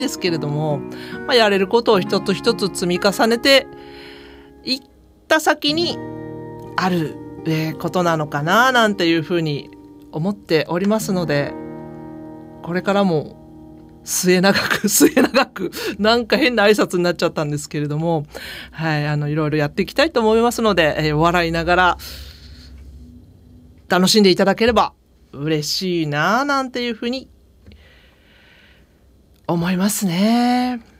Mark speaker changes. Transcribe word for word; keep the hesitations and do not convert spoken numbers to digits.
Speaker 1: ですけれども、まあ、やれることを一つ一つ積み重ねていった先にある、えー、ことなのかななんていうふうに思っておりますので、これからも末永く末永くなんか変な挨拶になっちゃったんですけれども、はい、あのいろいろやっていきたいと思いますので、えー、笑いながら楽しんでいただければ嬉しいななんていうふうに思いますね。